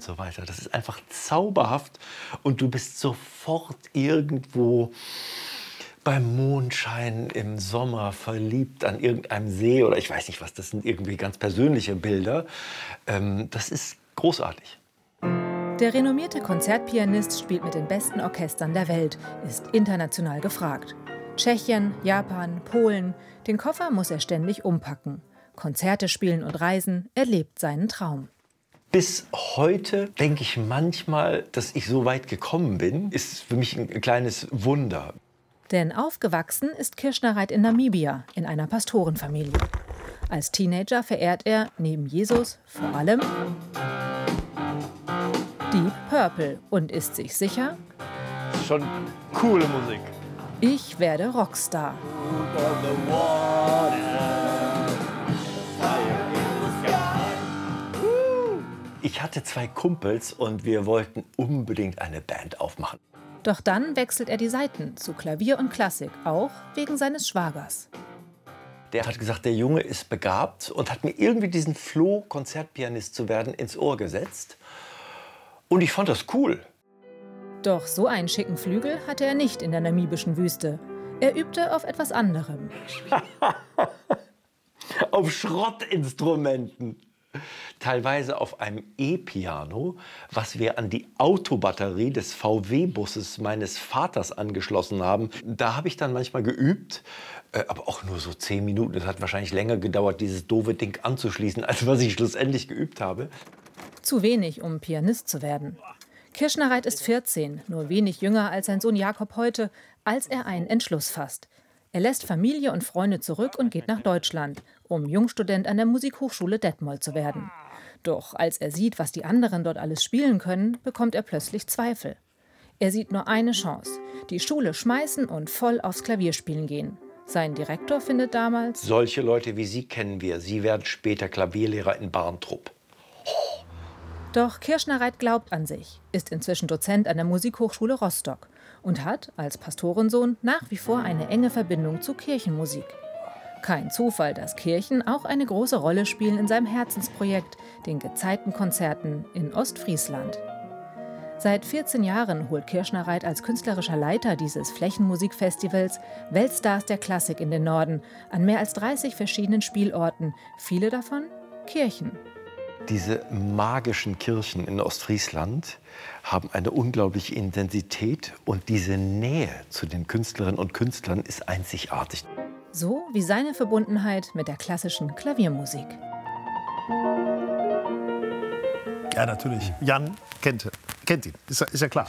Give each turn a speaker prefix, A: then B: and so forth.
A: und so weiter. Das ist einfach zauberhaft und du bist sofort irgendwo beim Mondschein im Sommer verliebt an irgendeinem See oder ich weiß nicht was, das sind irgendwie ganz persönliche Bilder. Das ist großartig.
B: Der renommierte Konzertpianist spielt mit den besten Orchestern der Welt, ist international gefragt. Tschechien, Japan, Polen, den Koffer muss er ständig umpacken. Konzerte spielen und reisen, er lebt seinen Traum.
A: Bis heute denke ich manchmal, dass ich so weit gekommen bin, ist für mich ein kleines Wunder.
B: Denn aufgewachsen ist Kirschner-Raith in Namibia, in einer Pastorenfamilie. Als Teenager verehrt er, neben Jesus, vor allem Deep Purple und ist sich sicher,
A: Schon coole Musik.
B: ich werde Rockstar.
A: Ich hatte 2 Kumpels und wir wollten unbedingt eine Band aufmachen.
B: Doch dann wechselt er die Seiten zu Klavier und Klassik, auch wegen seines Schwagers.
A: Der hat gesagt, der Junge ist begabt und hat mir irgendwie diesen Floh, Konzertpianist zu werden, ins Ohr gesetzt. Und ich fand das cool.
B: Doch so einen schicken Flügel hatte er nicht in der namibischen Wüste. Er übte auf etwas anderem.
A: Auf Schrottinstrumenten. Teilweise auf einem E-Piano, was wir an die Autobatterie des VW-Busses meines Vaters angeschlossen haben. Da habe ich dann manchmal geübt, aber auch nur so 10 Minuten. Es hat wahrscheinlich länger gedauert, dieses doofe Ding anzuschließen, als was ich schlussendlich geübt habe.
B: Zu wenig, um Pianist zu werden. Kirschner-Raith ist 14, nur wenig jünger als sein Sohn Jakob heute, als er einen Entschluss fasst. Er lässt Familie und Freunde zurück und geht nach Deutschland, um Jungstudent an der Musikhochschule Detmold zu werden. Doch als er sieht, was die anderen dort alles spielen können, bekommt er plötzlich Zweifel. Er sieht nur eine Chance: die Schule schmeißen und voll aufs Klavierspielen gehen. Sein Direktor findet damals:
A: Solche Leute wie Sie kennen wir. Sie werden später Klavierlehrer in Barntrup.
B: Doch Kirschner-Raith glaubt an sich, ist inzwischen Dozent an der Musikhochschule Rostock und hat als Pastorensohn nach wie vor eine enge Verbindung zu Kirchenmusik. Kein Zufall, dass Kirchen auch eine große Rolle spielen in seinem Herzensprojekt, den Gezeitenkonzerten in Ostfriesland. Seit 14 Jahren holt Kirschner-Raith als künstlerischer Leiter dieses Flächenmusikfestivals Weltstars der Klassik in den Norden, an mehr als 30 verschiedenen Spielorten, viele davon Kirchen.
A: Diese magischen Kirchen in Ostfriesland haben eine unglaubliche Intensität und diese Nähe zu den Künstlerinnen und Künstlern ist einzigartig.
B: So wie seine Verbundenheit mit der klassischen Klaviermusik.
C: Ja, natürlich. Jan kennt ihn, ist ja klar.